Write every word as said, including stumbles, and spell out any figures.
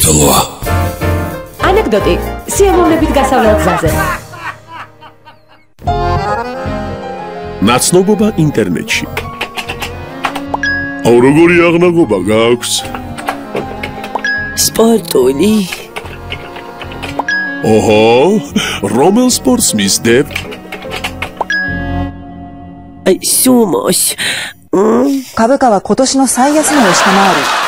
საქართველოა. ანეკდოტი სიამოვნებით გასავლელ გზაზე. ნაცნობობა ინტერნეტში. აუ როგორი აღნაგობა გაქვს? სპორტული. ოჰო, რომელ სპორტს მისდებ? აი, სუმოს. 株価は今年の最安値を下回り